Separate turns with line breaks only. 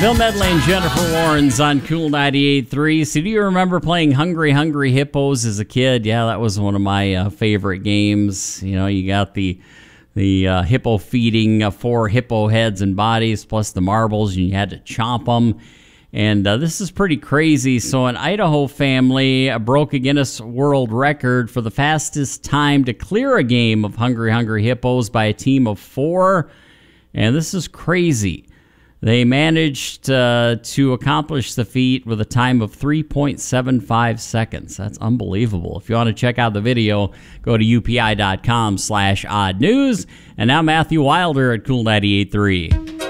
Bill Medley and Jennifer Warnes on Cool 98.3. So do you remember playing Hungry Hungry Hippos as a kid? Yeah, that was one of my favorite games. You know, you got the hippo feeding 4 hippo heads and bodies plus the marbles, and you had to chomp them. And this is pretty crazy. So an Idaho family broke a Guinness World Record for the fastest time to clear a game of Hungry Hungry Hippos by a team of 4. And this is crazy. They managed to accomplish the feat with a time of 3.75 seconds. That's unbelievable. If you want to check out the video, go to upi.com/odd news. And now Matthew Wilder at Cool 98.3.